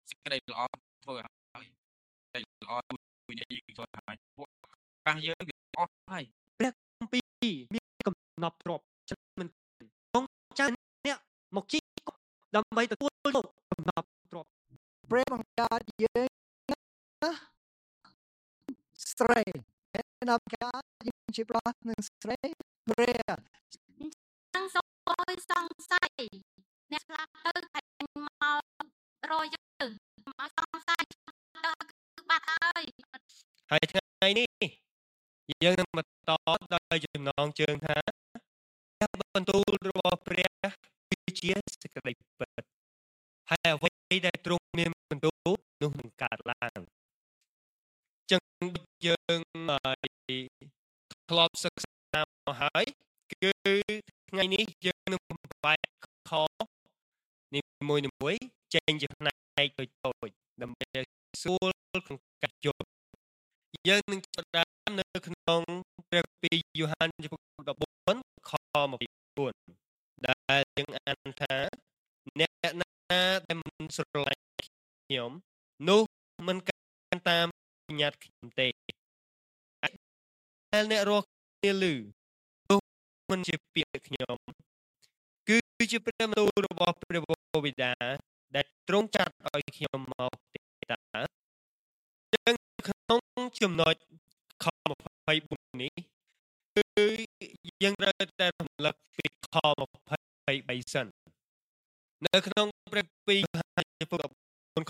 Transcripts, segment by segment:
សេចក្តីល្អធ្វើឲ្យសេចក្តីល្អមួយនេះយើងធ្វើឲ្យពួកកាសយើងវាអស់ហើយព្រះគម្ពីរមានកំណត់ទ្រព្យច្រើនមែនក្នុងចាអ្នកមកជីកដើម្បីទទួលយកកំណត់ទ្រព្យព្រះបង្កើតយើងណាស្រីណាការយើងជាប្រុសនិងស្រីព្រះចឹងសូមឲ្យសង្ស័យអ្នកស្លាប់ទៅតែមករយយើងមកសង្ស័យទៅគឺបាត់ហើយថ្ងៃនេះយើងនឹងបន្តដោយចំណងជើងថាបន្ទូលរបស់ព្រះគឺជាសេចក្តីពិតហើយអ្វីដែលទ្រង់មានបន្ទូលនោះនឹងកើតឡើងចឹងយើងធ្លាប់សិក្សាមកហើយគឺថ្ងៃនេះយើងនឹងបំបែកខនីមួយចេញជាផ្នែកតូចដើម្បីស្រួលក្នុងការយល់យើងនឹងចាប់ផ្ដើមនៅក្នុងព្រះគម្ពីរយូហានចំពុក14ខ24ដែលយើងអានថាអ្នកណាដែលមិនស្រឡាញ់ខ្ញុំនោះមិនកាន់តាមបញ្ញត្តិខ្ញុំទេដែលអ្នករស់គ្នាឮនោះមិនជាពាក្យខ្ញុំគឺជាព្រះបន្ទូលរបស់ព្រះបិតាដែលទ្រង់ចាត់ឲ្យខ្ញុំមកទេតាយើងក្នុងចំណុចខ24នេះគឺយើងត្រូវតែរំលឹកពីខ23សិននៅក្នុងព្រះគម្ពីរចំពុក14ខ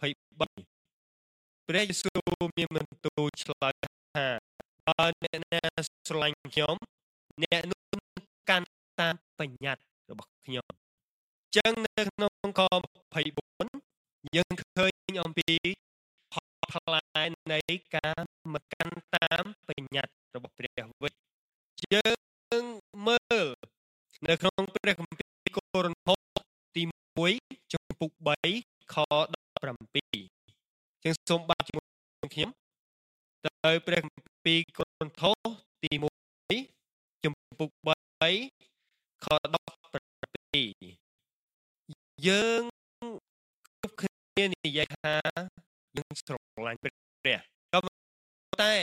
23ព្រះយេស៊ូវមានបន្ទូលឆ្លើយថាបើអ្នកណាស្រឡាញ់ខ្ញុំអ្នកនោះកាន់តាមបញ្ញត្តិរបស់ខ្ញុំអញ្ចឹងនៅក្នុងខ24យើងឃើញអំពីផលផ្លែនៃការមិនកាន់តាមបញ្ញត្តិរបស់ព្រះវិញយើងមើលនៅក្នុងព្រះគម្ពីរកូរិនថូសទី1ចំពុក3ខ17យើងសូមបើកជាមួយខ្ញុំទៅព្រះគម្ពីរកូរិនថូសទី1ចំពុក3ខ17យើងគ្រប់គ្នានិយាយថាយើងស្រឡាញ់ព្រះក៏តែ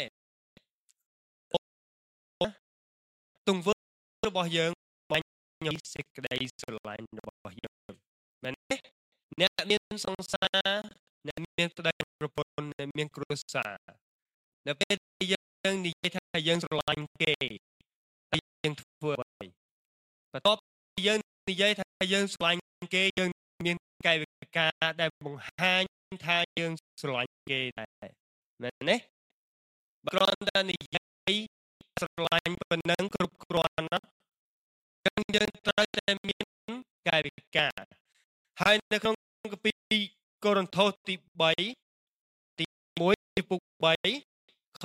ទង្វើរបស់យើងបាញ់សេចក្តីស្រឡាញ់របស់យើងមែនទេអ្នកមានសង្សារអ្នកមានប្តីប្រពន្ធអ្នកមានគ្រួសារនៅពេលដែលយើងនិយាយថាយើងស្រឡាញ់គេយើងធ្វើអ្វីបន្ទាប់ពីយើងនិយាយថាយើងស្រឡាញ់គេយើងមានកាយវិការដែលបង្ហាញថាយើងស្រឡាញ់គេដែរមែនទេបើគ្រាន់តែនិយាយស្រឡាញ់ប៉ុណ្ណឹងគ្រប់គ្រាន់ណាយើងត្រូវតែមានកាយវិការហើយនៅក្នុងគម្ពីរកូរិនថូសទី3ទី1ចំពុក3ខ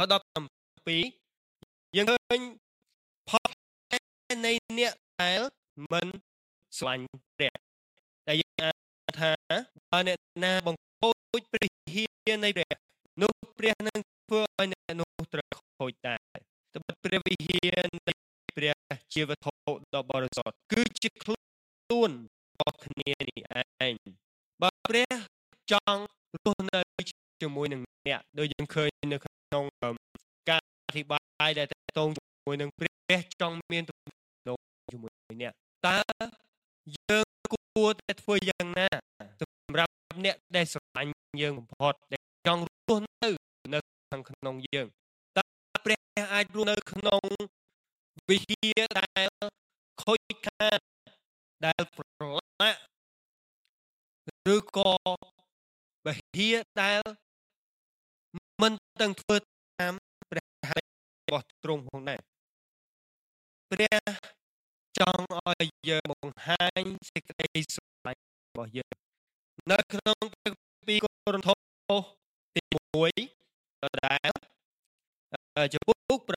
17យើងឃើញផលនៃអ្នកដែលមិនស្រឡាញ់ព្រះដែលយើងអានថាបើអ្នកណាបង្ខូចព្រះវិហារនៃព្រះនោះព្រះនឹងធ្វើឲ្យអ្នកនោះត្រូវខូចដែរត្បិតព្រះវិហារនៃព្រះជាវត្ថុដ៏បរិសុទ្ធគឺជាខ្លួនរបស់គ្នានេះឯងបើព្រះចង់រស់នៅជាមួយនឹងអ្នកដូចយើងឃើញនៅក្នុងការអធិប្បាយដែលតកតងជាមួយនឹងព្រះចង់មានទំនាក់ជាមួយអ្នកតើយើងគួរតែធ្វើយ៉ាងណាសម្រាប់អ្នកដែលស្រឡាញ់យើងបំផុតដែលចង់រស់នៅខាងក្នុងយើងតើព្រះអាចរស់នៅក្នុងវិហារដែលខូចខាតដែលប្រឡាក់ឬក៏វិហារដែលមិនទាំងធ្វើតាមព្រះហឫទរបស់ទ្រង់ផងដែរព្រះចង់ឲ្យយើងបង្ហាញសេចក្តីស្រឡាញ់របស់យើងនៅក្នុងព្រះគម្ពីរកូរិនថូសទី1ដដែលចំពុក6ខ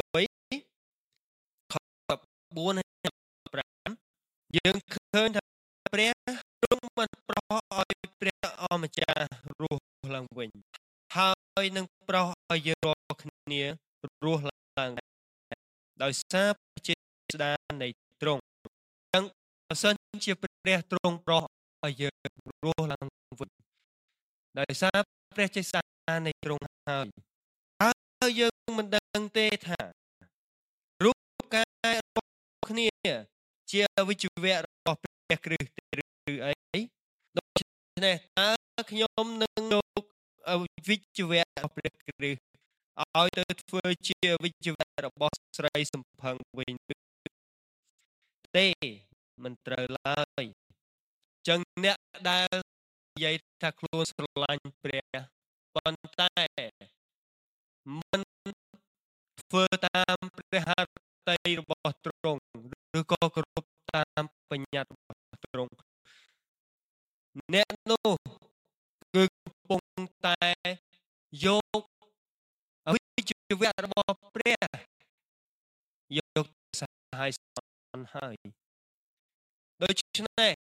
14ហើយ5យើងឃើញថាព្រះទ្រង់បានប្រោសឲ្យព្រះអម្ចាស់រស់ឡើងវិញហើយនឹងប្រោសឲ្យយើងរាល់គ្នារស់ឡើងដោយសារជាស្ដានៃទ្រង់ចឹងបើសិនជាព្រះទ្រង់ប្រោសឲ្យយើងរស់ឡើងវិញដោយសារព្រះចេស្តានៃទ្រង់ហើយហើយយើងមិនដឹងទេថារូបកាយរបស់គ្នាជាវិជ្ជវៈរបស់ព្រះគ្រីស្ទឬអីដូច្នេះតើខ្ញុំនឹងយកវិជ្ជវៈរបស់ព្រះគ្រីស្ទឲ្យទៅធ្វើជាវិជ្ជវៈរបស់ស្រីសំផឹងវិញទេមិនត្រូវឡើយចឹងអ្នកដែលនិយាយថាខ្លួនស្រឡាញ់ព្រះប៉ុន្តែមិនធ្វើតាមព្រះហឫទ័យរបស់ទ្រង់ឬក៏គោរពតាមបញ្ញត្តិរបស់ទ្រង់អ្នកនោះគឺកំពុងតែយកវិជ្ជាវៈរបស់ព្រះយកសាហាយសន្នហើយដូច្នេះ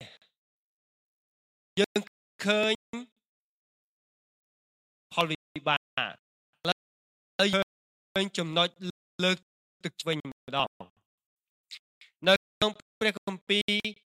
យើងឃើញផលវិបាកហើយឃើញចំណុចលើកទឹកវិញម្ដងនៅក្នុងព្រះគម្ពីរ